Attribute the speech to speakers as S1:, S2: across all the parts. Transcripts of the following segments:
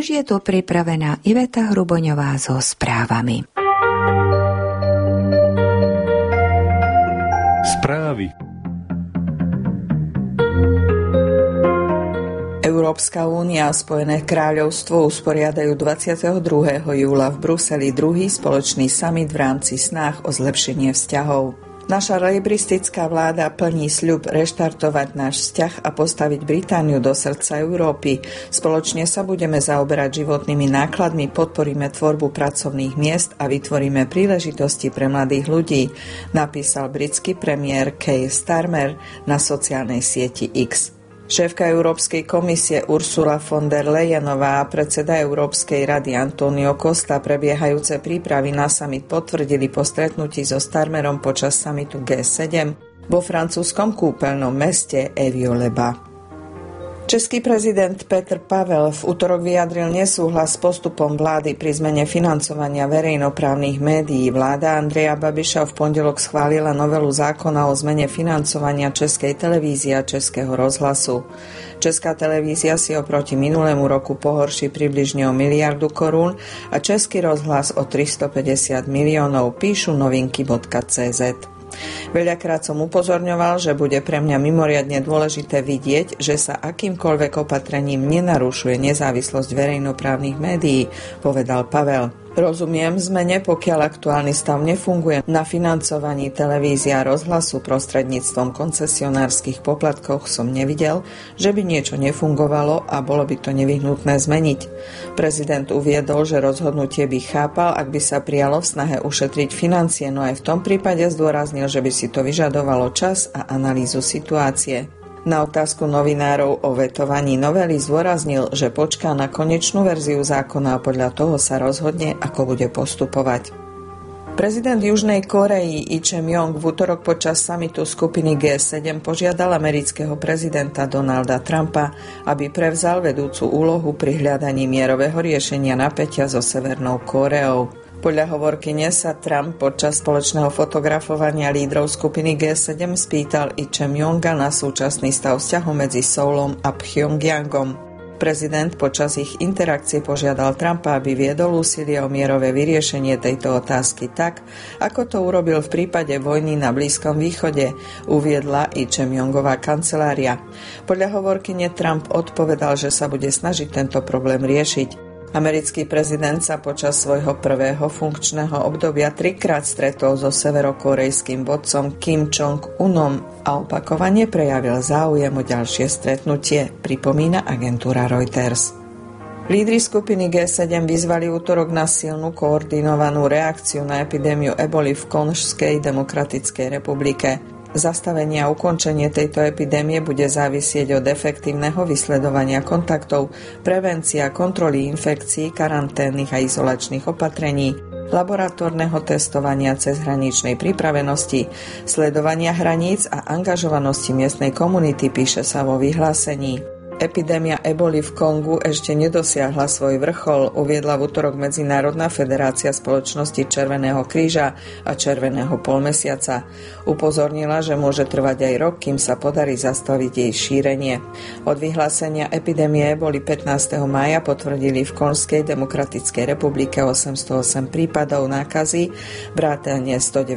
S1: už je tu pripravená Iveta Hruboňová so správami.
S2: Správy.
S3: Európska únia a Spojené kráľovstvo usporiadajú 22. júla v Bruseli druhý spoločný samit v rámci snách o zlepšenie vzťahov. Naša lejbristická vláda plní sľub reštartovať náš vzťah a postaviť Britániu do srdca Európy. Spoločne sa budeme zaoberať životnými nákladmi, podporíme tvorbu pracovných miest a vytvoríme príležitosti pre mladých ľudí, napísal britský premiér Keir Starmer na sociálnej sieti X. Šéfka Európskej komisie Ursula von der Leyenová a predseda Európskej rady Antonio Costa prebiehajúce prípravy na summit potvrdili po stretnutí so Starmerom počas summitu G7 vo francúzskom kúpeľnom meste Aix-les-Bains. Český prezident Petr Pavel v utorok vyjadril nesúhlas s postupom vlády pri zmene financovania verejnoprávnych médií. Vláda Andreja Babiša v pondelok schválila novelu zákona o zmene financovania Českej televízie a Českého rozhlasu. Česká televízia si oproti minulému roku pohorší približne o 1 miliardu korún a Český rozhlas o 350 miliónov, píšu novinky.cz. Veľakrát som upozorňoval, že bude pre mňa mimoriadne dôležité vidieť, že sa akýmkoľvek opatrením nenarušuje nezávislosť verejnoprávnych médií, povedal Pavel. Rozumiem zmene, pokiaľ aktuálny stav nefunguje na financovaní televízie a rozhlasu prostredníctvom koncesionárskych poplatkov, som nevidel, že by niečo nefungovalo a bolo by to nevyhnutné zmeniť. Prezident uviedol, že rozhodnutie by chápal, ak by sa prijalo v snahe ušetriť financie, no aj v tom prípade zdôraznil, že by si to vyžadovalo čas a analýzu situácie. Na otázku novinárov o vetovaní novely zdôraznil, že počká na konečnú verziu zákona a podľa toho sa rozhodne, ako bude postupovať. Prezident Južnej Kórey Lee Jae-myung v utorok počas samitu skupiny G7 požiadal amerického prezidenta Donalda Trumpa, aby prevzal vedúcu úlohu pri hľadaní mierového riešenia napätia so Severnou Kóreou. Podľa hovorkyne sa Trump počas spoločného fotografovania lídrov skupiny G7 spýtal Lee Jae-myunga na súčasný stav vzťahu medzi Soulom a Pjongjangom. Prezident počas ich interakcie požiadal Trumpa, aby viedol úsilie o mierové vyriešenie tejto otázky tak, ako to urobil v prípade vojny na Blízkom východe, uviedla Lee Jae-myungová kancelária. Podľa hovorkyne Trump odpovedal, že sa bude snažiť tento problém riešiť. Americký prezident sa počas svojho prvého funkčného obdobia 3-krát stretol so severokórejským vodcom Kim Jong-unom a opakovane prejavil záujem o ďalšie stretnutie, pripomína agentúra Reuters. Lídri skupiny G7 vyzvali utorok na silnú koordinovanú reakciu na epidémiu eboli v Konžskej demokratickej republike. Zastavenie a ukončenie tejto epidémie bude závisieť od efektívneho vysledovania kontaktov, prevencia, kontroly infekcií, karanténnych a izolačných opatrení, laboratórneho testovania cezhraničnej pripravenosti, sledovania hraníc a angažovanosti miestnej komunity, píše sa vo vyhlásení. Epidémia eboli v Kongu ešte nedosiahla svoj vrchol, uviedla v utorok Medzinárodná federácia spoločnosti Červeného kríža a Červeného polmesiaca. Upozornila, že môže trvať aj rok, kým sa podarí zastaviť jej šírenie. Od vyhlásenia epidémie eboli 15. mája potvrdili v Konžskej demokratickej republike 808 prípadov nákazy, vrátane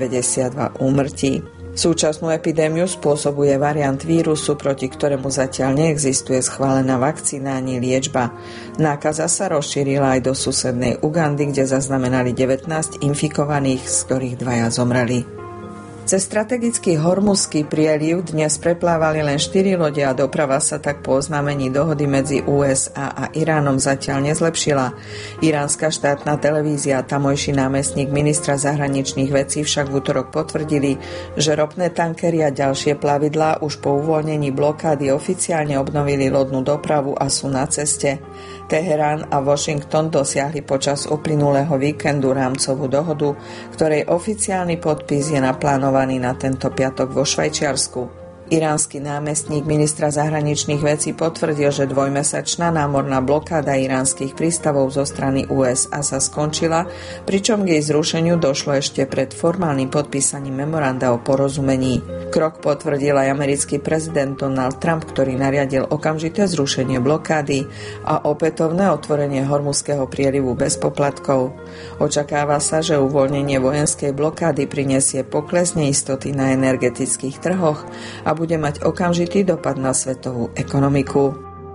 S3: 192 úmrtí. Súčasnú epidémiu spôsobuje variant vírusu, proti ktorému zatiaľ neexistuje schválená vakcína ani liečba. Nákaza sa rozšírila aj do susednej Ugandy, kde zaznamenali 19 infikovaných, z ktorých 2 zomreli. Cez strategický Hormuzský prieliv dnes preplávali len 4 lode a doprava sa tak po oznámení dohody medzi USA a Iránom zatiaľ nezlepšila. Iránska štátna televízia a tamojší námestník ministra zahraničných vecí však v utorok potvrdili, že ropné tankery a ďalšie plavidlá už po uvoľnení blokády oficiálne obnovili lodnú dopravu a sú na ceste. Teherán a Washington dosiahli počas uplynulého víkendu rámcovú dohodu, ktorej oficiálny podpis je naplánovaný na tento piatok vo Švajčiarsku. Iránsky námestník ministra zahraničných vecí potvrdil, že dvojmesačná námorná blokáda iránskych prístavov zo strany USA sa skončila, pričom k jej zrušeniu došlo ešte pred formálnym podpísaním memoranda o porozumení. Krok potvrdil aj americký prezident Donald Trump, ktorý nariadil okamžité zrušenie blokády a opätovné otvorenie Hormuzského prielivu bez poplatkov. Očakáva sa, že uvoľnenie vojenskej blokády prinesie pokles neistoty na energetických trhoch a bude mať okamžitý dopad na svetovú ekonomiku.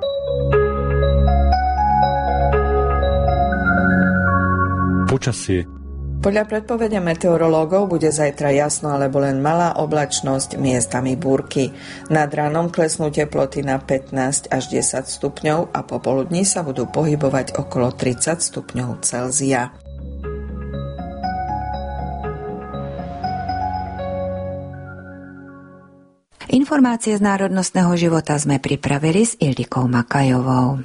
S2: Počasie.
S3: Podľa predpovede meteorológov bude zajtra jasno alebo len malá oblačnosť, miestami búrky. Nad ránom klesnú teploty na 15 až 10 stupňov a popoludní sa budú pohybovať okolo 30 stupňov Celzia.
S1: Informácie z národnostného života sme pripravili s Ildikou Makajovou.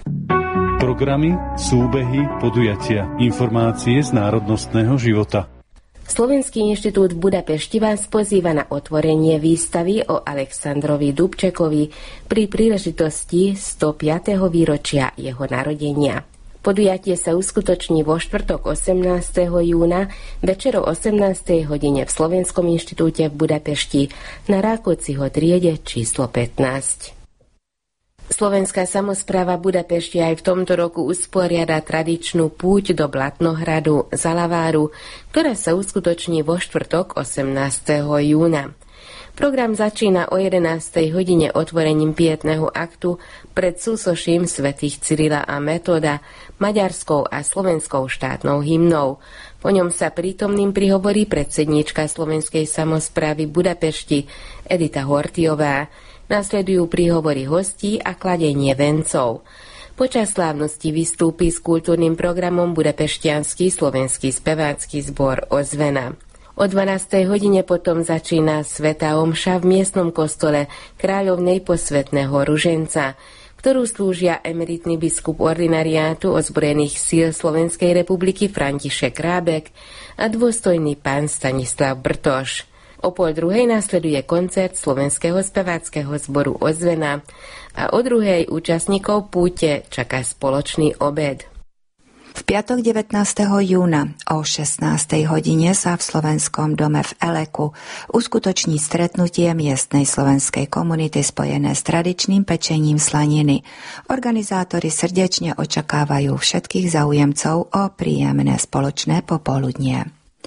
S2: Programy, súbehy, podujatia, informácie z národnostného života.
S4: Slovenský inštitút v Budapešti vás pozýva na otvorenie výstavy o Alexandrovi Dubčekovi pri príležitosti 105. výročia jeho narodenia. Podujatie sa uskutoční vo štvrtok 18. júna večer o 18. hodine v Slovenskom inštitúte v Budapešti na Rákociho triede číslo 15. Slovenská samospráva Budapešti aj v tomto roku usporiada tradičnú púť do Blatnohradu Zalaváru, ktorá sa uskutoční vo štvrtok 18. júna. Program začína o 11. hodine otvorením pietného aktu pred súsoším svätých Cyrila a Metoda, maďarskou a slovenskou štátnou hymnou. Po ňom sa prítomným prihovorí predsedníčka Slovenskej samosprávy Budapešti Edita Hortiová. Nasledujú príhovory hostí a kladenie vencov. Počas slávnosti vystúpi s kultúrnym programom budapešťanský slovenský spevácky zbor Ozvena. O 12. hodine potom začína svätá omša v miestnom kostole Kráľovnej posvätného ruženca, ktorú slúžia emeritný biskup ordinariátu ozbrojených síl Slovenskej republiky František Rábek a dôstojný pán Stanislav Brtoš. O 12:30 nasleduje koncert slovenského speváckeho zboru Ozvena a o 2:00 účastníkov púte čaká spoločný obed.
S1: V piatok 19. júna o 16. hodine sa v Slovenskom dome v Eleku uskutoční stretnutie miestnej slovenskej komunity spojené s tradičným pečením slaniny. Organizátori srdečne očakávajú všetkých záujemcov o príjemné spoločné popoludnie.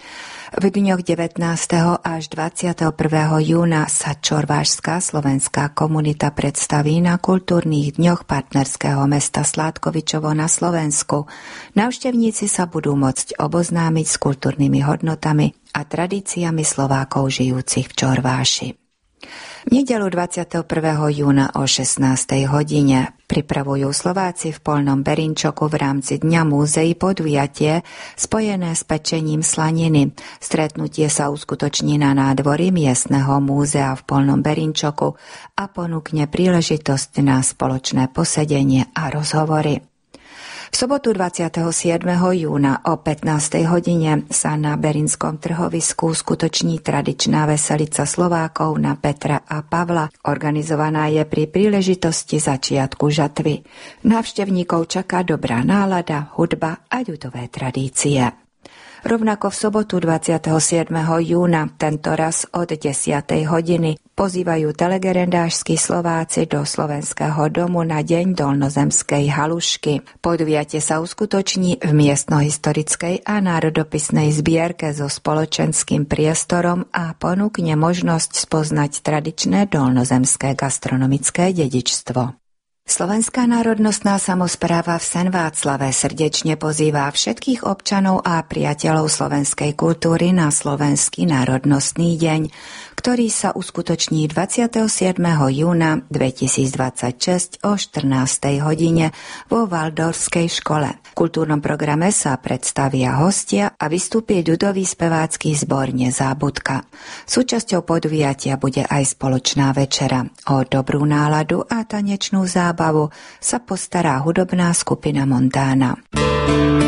S1: V dňoch 19. až 21. júna sa čorvášská slovenská komunita predstaví na kultúrnych dňoch partnerského mesta Sládkovičovo na Slovensku. Návštevníci sa budú môcť oboznámiť s kultúrnymi hodnotami a tradíciami Slovákov žijúcich v Čorváši. V nedeľu 21. júna o 16. hodine pripravujú Slováci v Poľnom Berinčoku v rámci Dňa múzeí podujatie spojené s pečením slaniny. Stretnutie sa uskutoční na nádvorí miestneho múzea v Poľnom Berinčoku a ponúkne príležitosť na spoločné posedenie a rozhovory. V sobotu 27. júna o 15. hodine sa na Berinskom trhovisku skutoční tradičná veselica Slovákov na Petra a Pavla. Organizovaná je pri príležitosti začiatku žatvy. Návštevníkov čaká dobrá nálada, hudba a ľudové tradície. Rovnako v sobotu 27. júna, tento raz od 10. hodiny, pozývajú telegerendášski Slováci do Slovenského domu na deň dolnozemskej halušky. Podujatie sa uskutoční v miestnohistorickej a národopisnej zbierke so spoločenským priestorom a ponúkne možnosť spoznať tradičné dolnozemské gastronomické dedičstvo. Slovenská národnostná samospráva v Senváclave srdečne pozýva všetkých občanov a priateľov slovenskej kultúry na Slovenský národnostný deň, ktorý sa uskutoční 27. júna 2026 o 14. hodine vo Valdorskej škole. V kultúrnom programe sa predstavia hostia a vystúpi ľudový spevácky zbor Nezábudka. Súčasťou podujatia bude aj spoločná večera. O dobrú náladu a tanečnú zábavu sa postará hudobná skupina Montana.